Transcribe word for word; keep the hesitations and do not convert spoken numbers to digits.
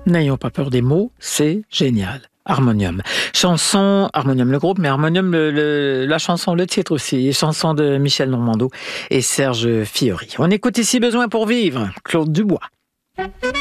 N'ayons pas peur des mots, c'est génial. Harmonium. Chanson, Harmonium le groupe, mais Harmonium le, le- la chanson, le titre aussi. Chanson de Michel Normando et Serge Fiori. On écoute ici Besoin pour vivre, Claude Dubois.